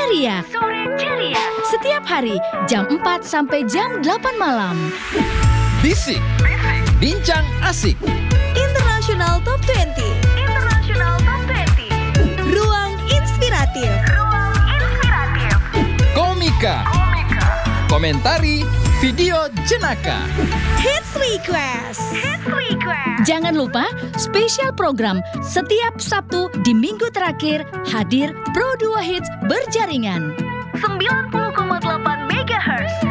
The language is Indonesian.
ceria. Setiap hari jam 4 sampai jam 8 malam. Bisik, bincang asik. International Top 20. Ruang inspiratif. Komika, komentari video jenaka. Hits Request. Jangan lupa spesial program setiap Sabtu di minggu terakhir hadir Pro 2 Hits berjaringan. 90,8 MHz.